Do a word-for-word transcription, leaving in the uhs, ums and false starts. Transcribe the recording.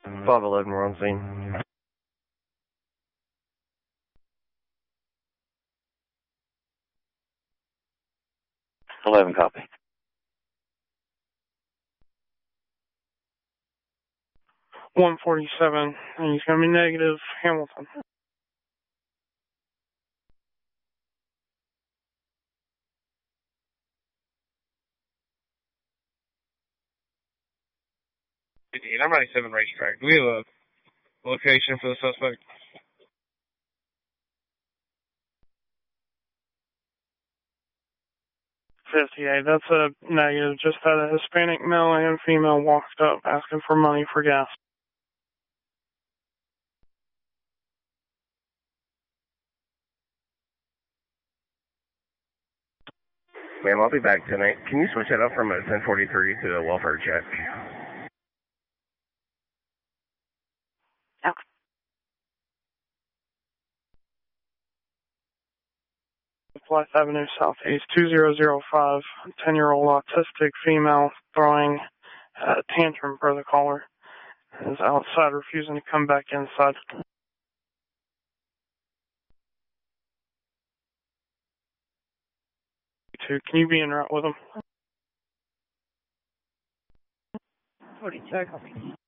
five eleven, we're on scene. eleven, copy. one forty-seven, and he's going to be negative, Hamilton. I'm ninety-seven racetrack. Do we have a location for the suspect? fifty-eight, that's a negative. Just had a Hispanic male and female walked up asking for money for gas. Ma'am, I'll be back tonight. Can you switch that up from a ten forty-three to a welfare check? Okay. Blythe Avenue Southeast, two zero zero five, ten-year-old autistic female throwing a tantrum per the caller. Is outside, refusing to come back inside. Two, can you be in route with him? forty-two, copy.